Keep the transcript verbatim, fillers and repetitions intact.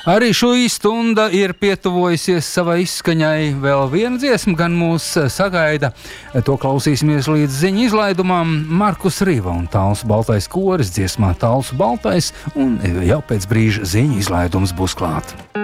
Arī šī stunda ir pietuvojusies savai izskaņai. Vēl viena dziesma gan mūs sagaida. To klausīsimies līdz ziņu izlaidumam. Markus Rīva un Tāls Baltais koris dziesmā Tāls Baltais, un jau pēc brīža ziņu izlaidums būs klāt.